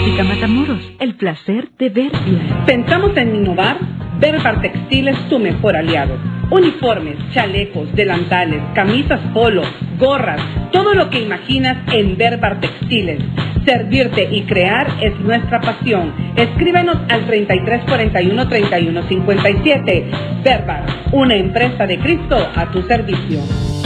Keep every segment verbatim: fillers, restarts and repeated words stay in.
Óptica Matamoros, el placer de ver bien. Pensamos en innovar. Berbar Textil es tu mejor aliado. Uniformes, chalecos, delantales, camisas polo, gorras, todo lo que imaginas en Berbar Textiles. Servirte y crear es nuestra pasión. Escríbenos al treinta y tres cuarenta y uno, treinta y uno cincuenta y siete. Berbar, una empresa de Cristo a tu servicio.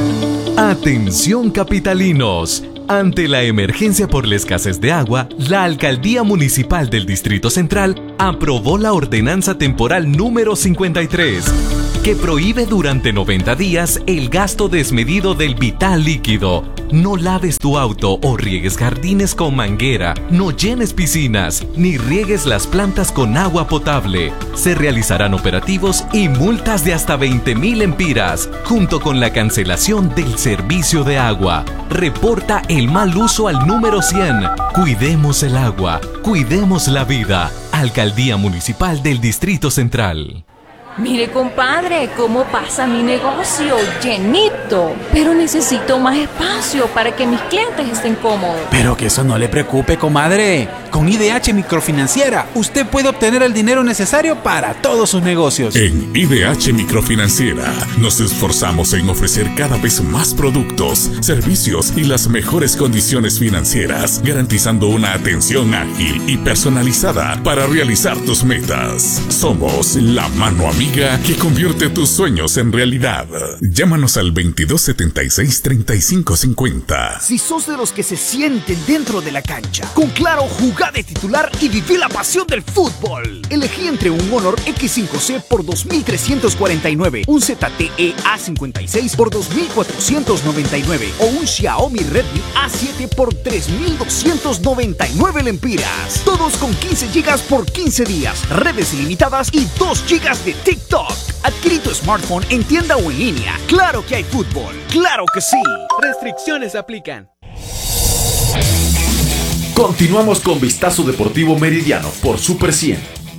Atención capitalinos. Ante la emergencia por la escasez de agua, la Alcaldía Municipal del Distrito Central aprobó la ordenanza temporal número cincuenta y tres, que prohíbe durante noventa días el gasto desmedido del vital líquido. No laves tu auto o riegues jardines con manguera, no llenes piscinas, ni riegues las plantas con agua potable. Se realizarán operativos y multas de hasta veinte mil empiras, junto con la cancelación del servicio de agua. Reporta el mal uso al número cien. Cuidemos el agua, cuidemos la vida. Alcaldía Municipal del Distrito Central. Mire, compadre, cómo pasa mi negocio, llenito. Pero necesito más espacio para que mis clientes estén cómodos. Pero que eso no le preocupe, comadre. Con I D H Microfinanciera, usted puede obtener el dinero necesario para todos sus negocios. En I D H Microfinanciera nos esforzamos en ofrecer cada vez más productos, servicios y las mejores condiciones financieras, garantizando una atención ágil y personalizada para realizar tus metas. Somos la mano amiga que convierte tus sueños en realidad. Llámanos al veintidós setenta y seis, treinta y cinco cincuenta. Si sos de los que se sienten dentro de la cancha, con Claro, jugá de titular y viví la pasión del fútbol. Elegí entre un Honor equis cinco ce por dos mil trescientos cuarenta y nueve, un Z T E A cincuenta y seis por dos mil cuatrocientos noventa y nueve o un Xiaomi Redmi A siete por tres mil doscientos noventa y nueve lempiras. Todos con quince gigas por quince días, redes ilimitadas y dos gigas de TikTok. Adquirí tu smartphone en tienda o en línea. Claro que hay fútbol. ¡Claro que sí! Restricciones aplican. Continuamos con Vistazo Deportivo Meridiano por Super cien.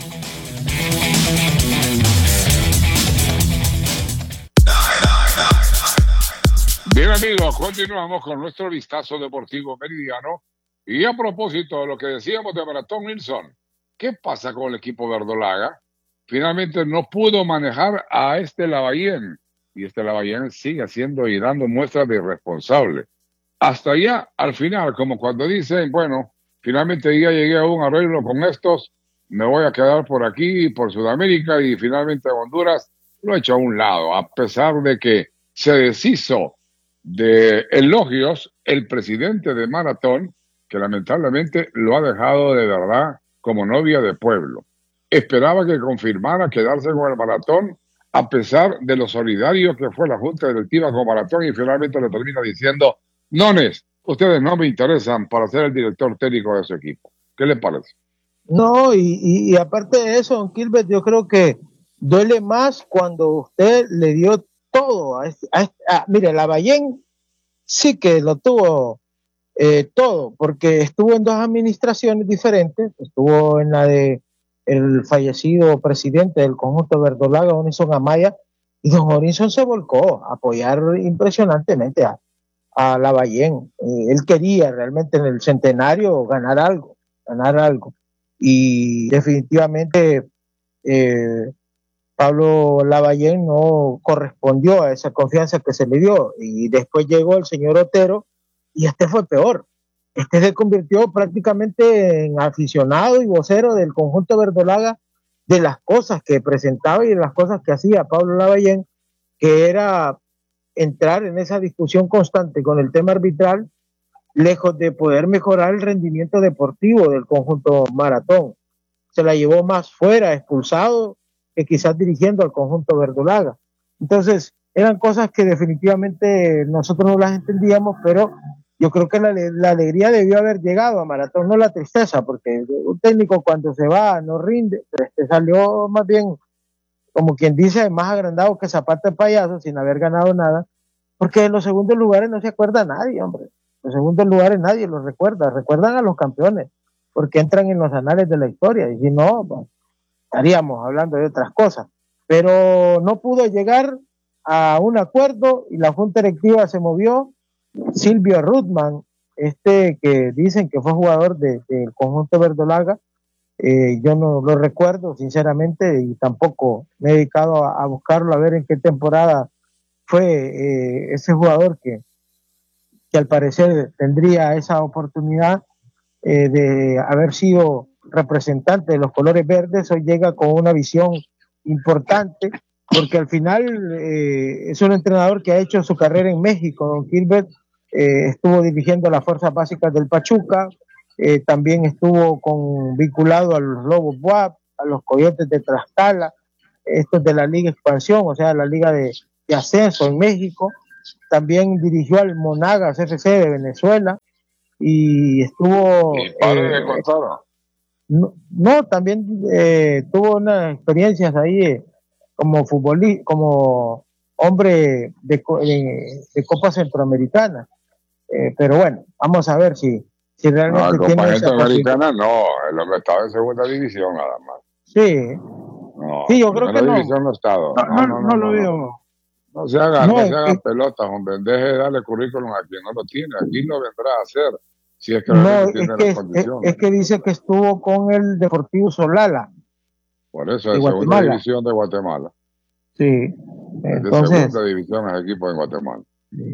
Bien, amigos, continuamos con nuestro Vistazo Deportivo Meridiano. Y a propósito de lo que decíamos de Maratón Nilsson, ¿qué pasa con el equipo verdolaga? Finalmente no pudo manejar a este Lavallén, y este Lavallén sigue haciendo y dando muestras de irresponsable. Hasta allá, al final, como cuando dicen, bueno, finalmente ya llegué a un arreglo con estos, me voy a quedar por aquí, por Sudamérica, y finalmente Honduras lo ha hecho a un lado, a pesar de que se deshizo de elogios el presidente de Maratón, que lamentablemente lo ha dejado de verdad como novia de pueblo. Esperaba que confirmara quedarse con el Maratón, a pesar de lo solidario que fue la Junta Directiva con Maratón, y finalmente le termina diciendo, nones, ustedes no me interesan para ser el director técnico de su equipo. ¿Qué le parece? No, y, y, y aparte de eso, don Gilbert, yo creo que duele más cuando usted le dio todo. A este, a este, a, mire, Lavallén sí que lo tuvo eh, todo, porque estuvo en dos administraciones diferentes, estuvo en la de el fallecido presidente del conjunto verdolaga, Orinson Amaya, y don Orinson se volcó a apoyar impresionantemente a, a Lavallén. Eh, él quería realmente en el centenario ganar algo, ganar algo. Y definitivamente eh, Pablo Lavallén no correspondió a esa confianza que se le dio. Y después llegó el señor Otero, y este fue peor. Este se convirtió prácticamente en aficionado y vocero del conjunto verdolaga de las cosas que presentaba y de las cosas que hacía Pablo Lavallén, que era entrar en esa discusión constante con el tema arbitral, lejos de poder mejorar el rendimiento deportivo del conjunto Maratón. Se la llevó más fuera, expulsado, que quizás dirigiendo al conjunto verdolaga. Entonces, eran cosas que definitivamente nosotros no las entendíamos, pero yo creo que la, la alegría debió haber llegado a Maratón, no la tristeza, porque un técnico cuando se va no rinde, pero este salió más bien, como quien dice, más agrandado que zapato de payaso, sin haber ganado nada, porque en los segundos lugares no se acuerda nadie, hombre. En los segundos lugares nadie los recuerda, recuerdan a los campeones, porque entran en los anales de la historia, y si no, pues, estaríamos hablando de otras cosas. Pero no pudo llegar a un acuerdo y la Junta Directiva se movió. Silvio Ruttman este que dicen que fue jugador del de, de conjunto verdolaga, eh, yo no lo recuerdo sinceramente y tampoco me he dedicado a, a buscarlo, a ver en qué temporada fue eh, ese jugador que, que al parecer tendría esa oportunidad eh, de haber sido representante de los colores verdes. Hoy llega con una visión importante, porque al final eh, es un entrenador que ha hecho su carrera en México. Don Gilbert eh, estuvo dirigiendo las fuerzas básicas del Pachuca, eh, también estuvo con, vinculado a los Lobos B U A P, a los Coyotes de Tlaxcala, estos de la Liga Expansión, o sea, la Liga de, de Ascenso en México. También dirigió al Monagas F C de Venezuela y estuvo... ¿Y padre eh, de Contaro? No, no, también eh, tuvo unas experiencias ahí eh, como futbolista, como hombre de, de, de Copa Centroamericana. Eh, pero bueno, vamos a ver si, si realmente no, tiene Copa esa Centroamericana no, el hombre estaba en segunda división nada más. Sí, no, sí, yo creo que no. División no, estado. No, no, no, no, no lo veo. No se haga, no, no se haga es, pelotas, hombre, deje de darle currículum a quien no lo tiene, aquí lo vendrá a hacer. Si es que no, tiene es que, las condiciones. Es, es que dice que estuvo con el Deportivo Solala. Por eso, es segunda división de Guatemala. Sí. Entonces, de segunda división es equipo de Guatemala.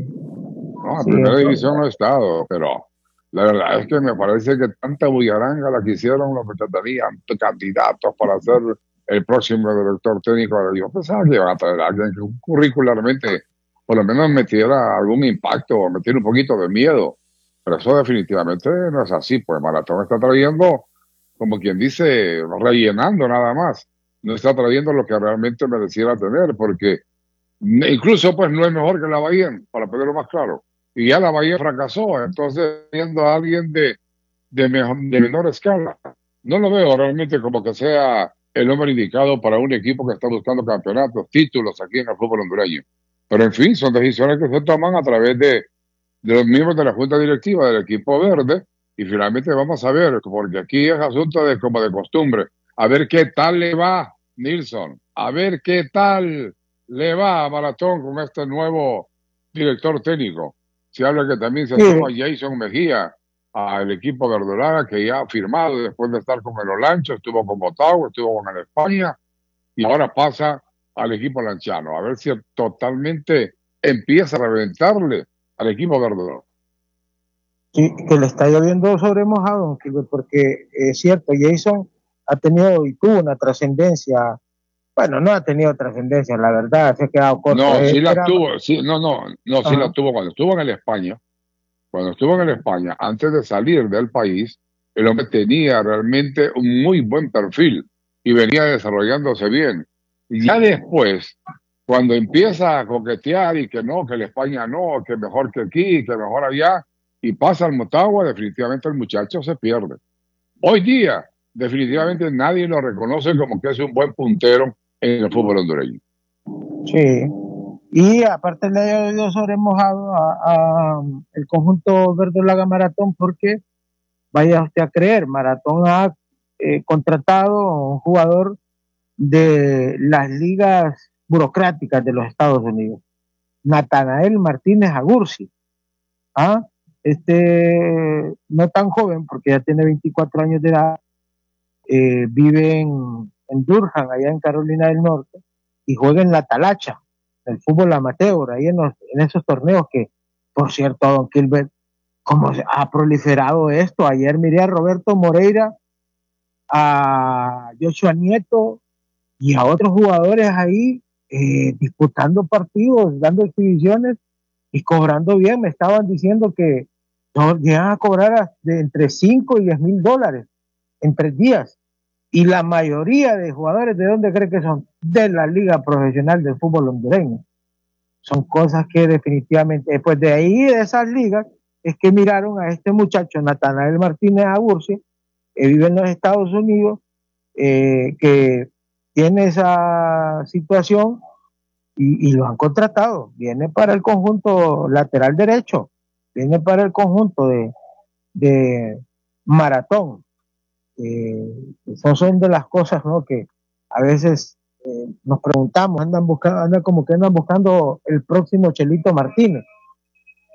No, en sí, primera entonces, división no he estado, pero la verdad es que me parece que tanta bullaranga la que hicieron los que tenían candidatos para ser el próximo director técnico. Yo pensaba que iban a traer a alguien que curricularmente por lo menos metiera algún impacto o metiera un poquito de miedo. Pero eso definitivamente no es así, pues Maratón está trayendo, como quien dice, rellenando nada más. No está trayendo lo que realmente mereciera tener, porque incluso pues no es mejor que la Bahía, para ponerlo más claro. Y ya la Bahía fracasó, entonces viendo a alguien de, de, mejor, de menor escala. No lo veo realmente como que sea el hombre indicado para un equipo que está buscando campeonatos, títulos aquí en el fútbol hondureño. Pero en fin, son decisiones que se toman a través de de los miembros de la Junta Directiva del equipo verde, y finalmente vamos a ver, porque aquí es asunto de como de costumbre, a ver qué tal le va Nilsson, a ver qué tal le va a Maratón con este nuevo director técnico. Se habla que también se suma sí. Jason Mejía al equipo verdolaga, que ya ha firmado después de estar con el Olancho, estuvo con Motagua, estuvo con el España, y ahora pasa al equipo lanchano, a ver si totalmente empieza a reventarle al equipo verdolaga. Sí, que le está lloviendo sobre mojado, porque es cierto, Jason ha tenido y tuvo una trascendencia. Bueno, no ha tenido trascendencia, la verdad, se ha quedado corto. No, eh, sí la era... tuvo, sí, no, no, no, sí la tuvo cuando estuvo en el España. Cuando estuvo en el España, antes de salir del país, el hombre tenía realmente un muy buen perfil y venía desarrollándose bien. Y ya después, cuando empieza a coquetear y que no, que el España no, que mejor que aquí, que mejor allá, y pasa al Motagua, definitivamente el muchacho se pierde. Hoy día, definitivamente nadie lo reconoce como que es un buen puntero en el fútbol hondureño. Sí, y aparte le ha ido sobre mojado a, a el conjunto verdolaga Maratón, porque vaya usted a creer, Maratón ha eh, contratado a un jugador de las ligas burocráticas de los Estados Unidos, Natanael Martínez Agursi. ¿Ah? Este no tan joven, porque ya tiene veinticuatro años de edad, eh, vive en, en Durham, allá en Carolina del Norte, y juega en la Talacha, el fútbol amateur, ahí en, los, en esos torneos que, por cierto, don Gilbert, como ha proliferado esto. Ayer miré a Roberto Moreira, a Joshua Nieto y a otros jugadores ahí eh, disputando partidos, dando exhibiciones y cobrando bien. Me estaban diciendo que no, llegan a cobrar de entre cinco y diez mil dólares en tres días. Y la mayoría de jugadores, ¿de dónde cree que son? De la Liga Profesional del Fútbol Hondureño. Son cosas que definitivamente, después de ahí, de esas ligas, es que miraron a este muchacho, Natanael Martínez Agursi, que vive en los Estados Unidos, eh, que tiene esa situación y, y lo han contratado. Viene para el conjunto lateral derecho, viene para el conjunto de, de Maratón. Eh, esas son de las cosas, ¿no?, que a veces eh, nos preguntamos, andan buscando, andan como que andan buscando el próximo Chelito Martínez,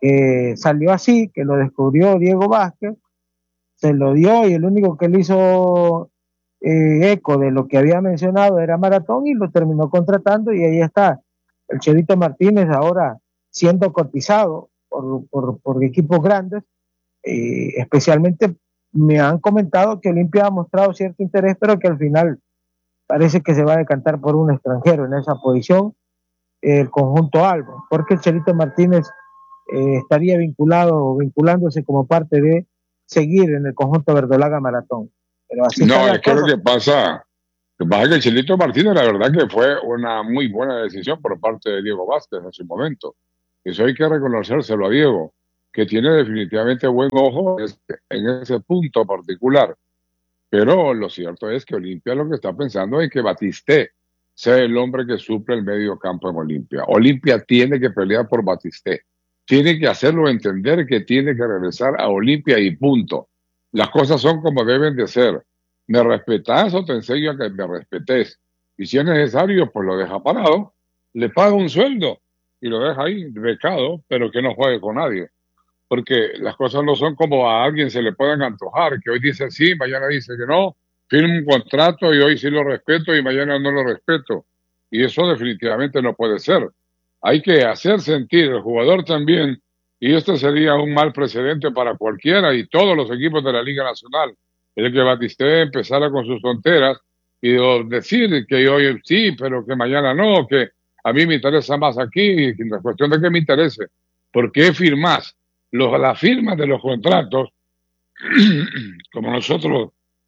que salió así, que lo descubrió Diego Vázquez, se lo dio y el único que le hizo eh, eco de lo que había mencionado era Maratón y lo terminó contratando y ahí está el Chelito Martínez ahora siendo cotizado por, por, por equipos grandes, eh, especialmente me han comentado que Olimpia ha mostrado cierto interés, pero que al final parece que se va a decantar por un extranjero en esa posición, eh, el conjunto Albo, porque el Chelito Martínez eh, estaría vinculado o vinculándose como parte de seguir en el conjunto verdolaga Maratón. Pero así no, es que lo que pasa, lo que pasa es que el Chelito Martínez, la verdad que fue una muy buena decisión por parte de Diego Vázquez en su momento. Eso hay que reconocérselo a Diego, que tiene definitivamente buen ojo en ese punto particular. Pero lo cierto es que Olimpia lo que está pensando es que Batisté sea el hombre que suple el medio campo en Olimpia. Olimpia tiene que pelear por Batisté. Tiene que hacerlo entender que tiene que regresar a Olimpia y punto. Las cosas son como deben de ser. Me respetas o te enseño a que me respetes. Y si es necesario, pues lo deja parado, le paga un sueldo y lo deja ahí, becado, pero que no juegue con nadie. Porque las cosas no son como a alguien se le puedan antojar, que hoy dice sí, mañana dice que no, firma un contrato y hoy sí lo respeto y mañana no lo respeto. Y eso definitivamente no puede ser. Hay que hacer sentir al jugador también, y esto sería un mal precedente para cualquiera y todos los equipos de la Liga Nacional, el que Batisté empezara con sus tonteras y decir que hoy sí, pero que mañana no, que a mí me interesa más aquí, y la cuestión de que me interese. ¿Por qué firmas? Los, las firmas de los contratos, como nosotros,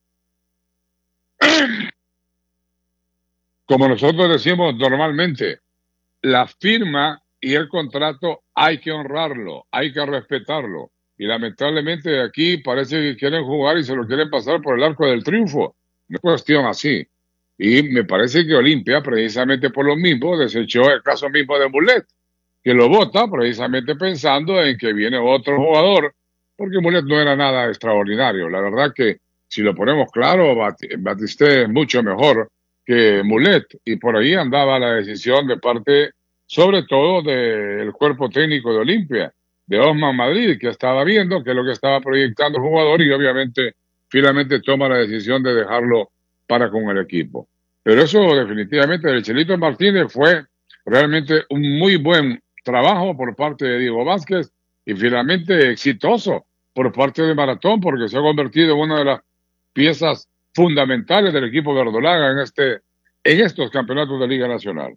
como nosotros decimos normalmente, la firma y el contrato hay que honrarlo, hay que respetarlo. Y lamentablemente aquí parece que quieren jugar y se lo quieren pasar por el arco del triunfo. No es cuestión así. Y me parece que Olimpia, precisamente por lo mismo, desechó el caso mismo de Mulet, que lo vota precisamente pensando en que viene otro jugador, porque Mulet no era nada extraordinario. La verdad que, si lo ponemos claro, Batisté es mucho mejor que Mulet, y por ahí andaba la decisión de parte, sobre todo, del cuerpo técnico de Olimpia, de Osman Madrid, que estaba viendo que es lo que estaba proyectando el jugador y obviamente finalmente toma la decisión de dejarlo para con el equipo. Pero eso definitivamente del Chelito Martínez fue realmente un muy buen trabajo por parte de Diego Vázquez y finalmente exitoso por parte de Maratón, porque se ha convertido en una de las piezas fundamentales del equipo verdolaga en este en estos campeonatos de Liga Nacional.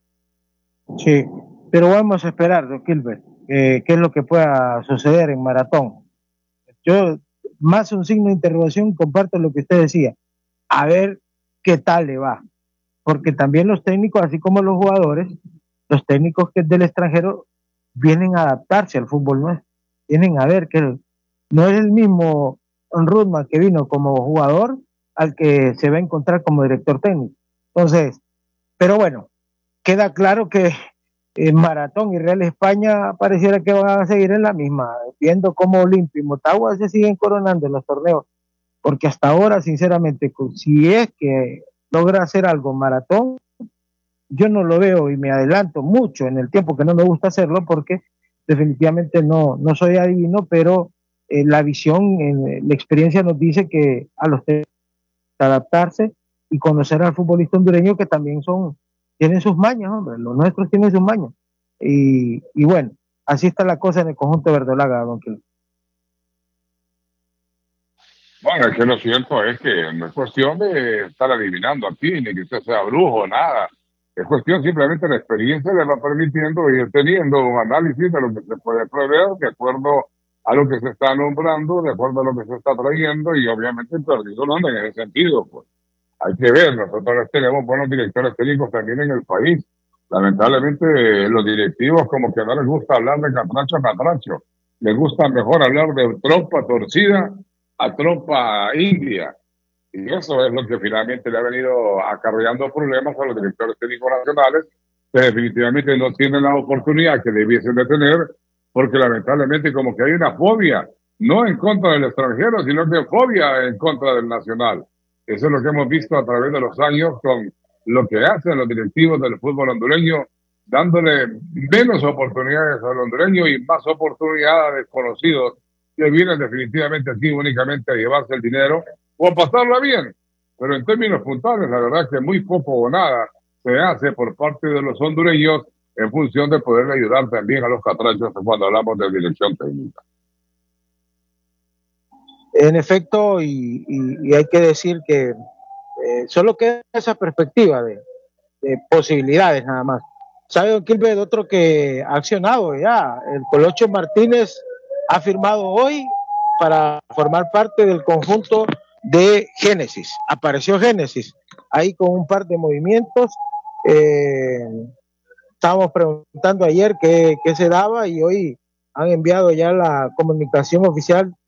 Sí, pero vamos a esperar, don Gilbert, eh, qué es lo que pueda suceder en Maratón. Yo, más un signo de interrogación, comparto lo que usted decía, a ver qué tal le va, porque también los técnicos, así como los jugadores, los técnicos que del extranjero vienen a adaptarse al fútbol nuestro, vienen a ver que no es el mismo Rudman que vino como jugador al que se va a encontrar como director técnico. Entonces, pero bueno, queda claro que en Maratón y Real España pareciera que van a seguir en la misma, viendo cómo Olimpia y Motagua se siguen coronando en los torneos, porque hasta ahora, sinceramente, si es que logra hacer algo Maratón, yo no lo veo y me adelanto mucho en el tiempo, que no me gusta hacerlo porque definitivamente no, no soy adivino, pero eh, la visión, eh, la experiencia nos dice que a los técnicos adaptarse y conocer al futbolista hondureño, que también son tienen sus mañas, hombre, los nuestros tienen sus mañas. Y, y bueno, así está la cosa en el conjunto verdolaga, don Quil. Bueno, es que lo cierto es que no es cuestión de estar adivinando aquí, ni que usted sea brujo, nada. Es cuestión simplemente de la experiencia le va permitiendo ir teniendo un análisis de lo que se puede prever, de acuerdo a lo que se está nombrando, de acuerdo a lo que se está trayendo, y obviamente perdido no en ese sentido, pues. Hay que ver, nosotros tenemos buenos directores técnicos también en el país. Lamentablemente los directivos como que no les gusta hablar de catracho a catracho. Les gusta mejor hablar de trompa torcida a trompa india. Y eso es lo que finalmente le ha venido acarreando problemas a los directores técnicos nacionales, que definitivamente no tienen la oportunidad que debiesen de tener, porque lamentablemente como que hay una fobia, no en contra del extranjero, sino que fobia en contra del nacional. Eso es lo que hemos visto a través de los años con lo que hacen los directivos del fútbol hondureño dándole menos oportunidades al hondureño y más oportunidades a desconocidos que vienen definitivamente aquí únicamente a llevarse el dinero o a pasarla bien. Pero en términos puntuales, la verdad es que muy poco o nada se hace por parte de los hondureños en función de poderle ayudar también a los catrachos cuando hablamos de dirección técnica. En efecto, y, y, y hay que decir que eh, solo queda esa perspectiva de, de posibilidades nada más. ¿Sabe, don Kilbert, otro que ha accionado ya? El Colocho Martínez ha firmado hoy para formar parte del conjunto de Génesis. Apareció Génesis ahí con un par de movimientos. Eh, estábamos preguntando ayer qué, qué se daba y hoy han enviado ya la comunicación oficial